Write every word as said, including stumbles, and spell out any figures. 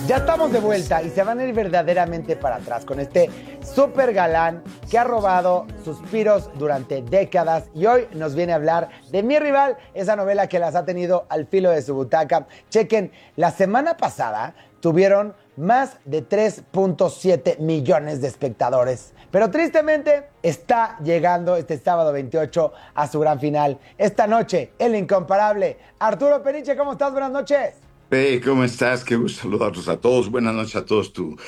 Ya estamos de vuelta y se van a ir verdaderamente para atrás con este super galán que ha robado suspiros durante décadas y hoy nos viene a hablar de Mi Rival, esa novela que las ha tenido al filo de su butaca. Chequen, la semana pasada tuvieron más de tres punto siete millones de espectadores. Pero tristemente está llegando este sábado veintiocho a su gran final. Esta noche, el incomparable Arturo Peniche, ¿cómo estás? Buenas noches. Hey, ¿cómo estás? Qué gusto saludarlos a todos. Buenas noches a todos tu